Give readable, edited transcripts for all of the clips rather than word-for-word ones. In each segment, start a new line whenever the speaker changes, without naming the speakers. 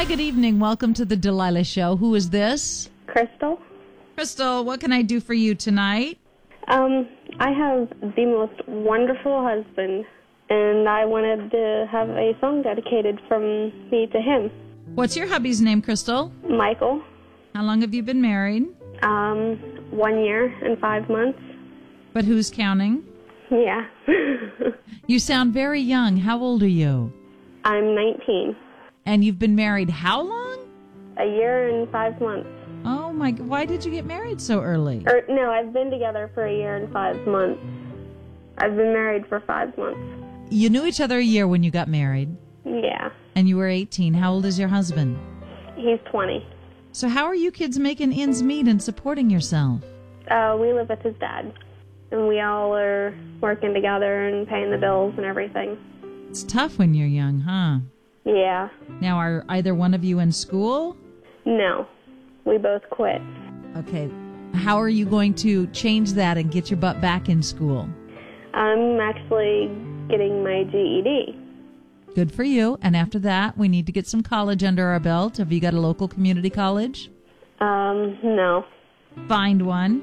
Hi, good evening. Welcome to the Delilah Show. Who is this?
Crystal.
Crystal, what can I do for you tonight?
I have the most wonderful husband, and I wanted to have a song dedicated from me to him.
What's your hubby's name, Crystal?
Michael.
How long have you been married?
1 year and 5 months.
But who's counting?
Yeah.
You sound very young. How old are you?
I'm 19.
And you've been married how long?
A year and 5 months.
Oh my, why did you get married so early?
No, I've been together for a year and 5 months. I've been married for 5 months.
You knew each other a year when you got married.
Yeah.
And you were 18. How old is your husband?
He's 20.
So how are you kids making ends meet and supporting yourself?
We live with his dad, and we all are working together and paying the bills and everything.
It's tough when you're young, huh?
Yeah.
Now, are either one of you in school?
No. We both quit.
Okay. How are you going to change that and get your butt back in school?
I'm actually getting my GED.
Good for you. And after that, we need to get some college under our belt. Have you got a local community college?
No.
Find one.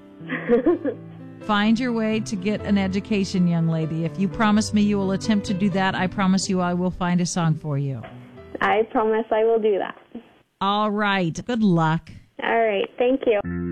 Find your way to get an education, young lady. If you promise me you will attempt to do that, I promise you I will find a song for you.
I promise I will do that.
All right. Good luck.
All right. Thank you.